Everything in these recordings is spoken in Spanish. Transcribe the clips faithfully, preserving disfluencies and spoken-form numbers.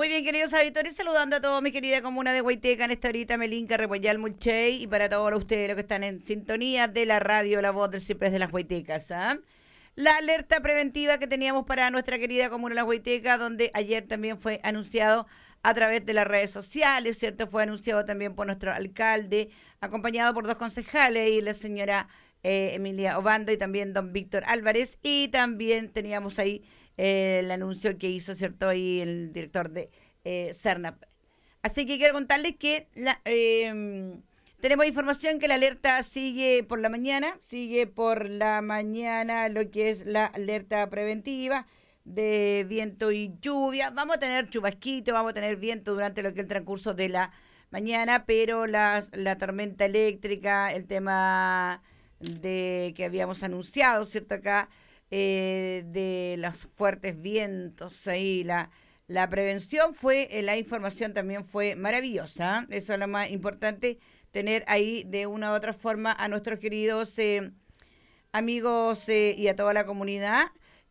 Muy bien, queridos auditores, saludando a toda mi querida comuna de Huayteca, en esta horita, Melinca, Repollal, Mulchey, y para todos ustedes los que están en sintonía de la radio La Voz del Ciprés de las Huaytecas. ¿eh? La alerta preventiva que teníamos para nuestra querida comuna de las Huaytecas, donde ayer también fue anunciado a través de las redes sociales, ¿cierto? Fue anunciado también por nuestro alcalde, acompañado por dos concejales y la señora eh, Emilia Obando y también don Víctor Álvarez, y también teníamos ahí eh, el anuncio que hizo, ¿cierto? Ahí el director de eh, CERNAP. Así que quiero contarles que la, eh, tenemos información que la alerta sigue por la mañana, sigue por la mañana lo que es la alerta preventiva de viento y lluvia. Vamos a tener chubasquito, vamos a tener viento durante lo que es el transcurso de la mañana, pero la, la tormenta eléctrica, el tema de que habíamos anunciado, ¿cierto? Acá, eh, de los fuertes vientos, ahí la, la prevención fue, eh, la información también fue maravillosa. ¿eh? Eso es lo más importante, tener ahí de una u otra forma a nuestros queridos eh, amigos eh, y a toda la comunidad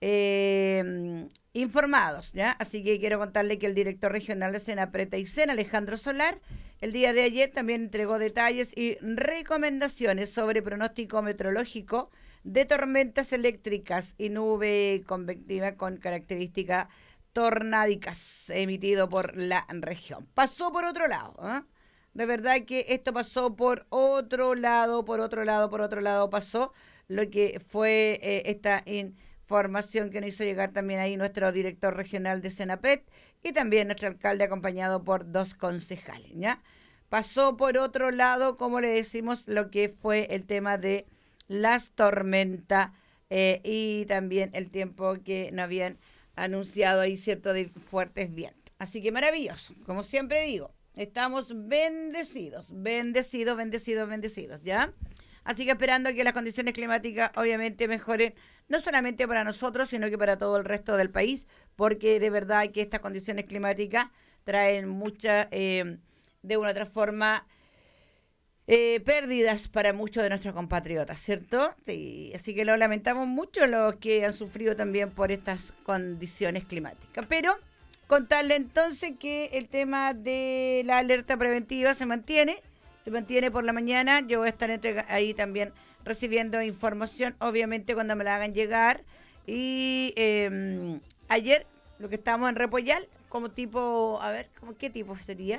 Eh, informados, ¿ya? Así que quiero contarle que el director regional de Senapred y Sen, Alejandro Solar, el día de ayer también entregó detalles y recomendaciones sobre pronóstico meteorológico de tormentas eléctricas y nube convectiva con características tornádicas emitido por la región. Pasó por otro lado, ¿eh? De verdad que esto pasó por otro lado, por otro lado, por otro lado pasó lo que fue eh, esta información Formación que nos hizo llegar también ahí nuestro director regional de Senapred y también nuestro alcalde acompañado por dos concejales, ¿ya? Pasó por otro lado, como le decimos, lo que fue el tema de las tormentas eh, y también el tiempo que nos habían anunciado ahí, cierto, de fuertes vientos. Así que maravilloso, como siempre digo, estamos bendecidos, bendecidos, bendecidos, bendecidos, ¿ya? Así que esperando que las condiciones climáticas obviamente mejoren, no solamente para nosotros, sino que para todo el resto del país, porque de verdad que estas condiciones climáticas traen muchas, eh, de una u otra forma, eh, pérdidas para muchos de nuestros compatriotas, ¿cierto? Sí, así que lo lamentamos mucho los que han sufrido también por estas condiciones climáticas. Pero contarle entonces que el tema de la alerta preventiva se mantiene, se mantiene por la mañana. Yo voy a estar entrega- ahí también recibiendo información, obviamente cuando me la hagan llegar. Y eh, ayer, lo que estábamos en Repollal, como tipo, a ver, ¿cómo qué tipo sería?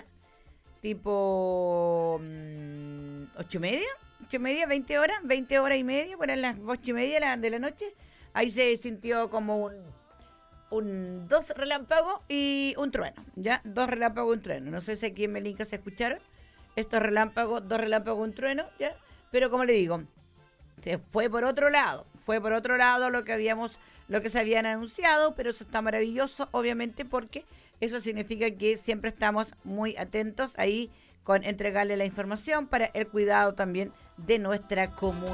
Tipo mmm, ocho y media, ocho y media, veinte horas, veinte horas y media, por ahí las ocho y media de la, de la noche. Ahí se sintió como un, un dos relámpagos y un trueno, ¿ya? Dos relámpagos y un trueno. No sé si aquí en Melinca se escucharon estos relámpagos, dos relámpagos, un trueno, ¿ya? Pero como le digo, se fue por otro lado, fue por otro lado lo que habíamos, lo que se habían anunciado, pero eso está maravilloso, obviamente, porque eso significa que siempre estamos muy atentos ahí con entregarle la información para el cuidado también de nuestra comunidad.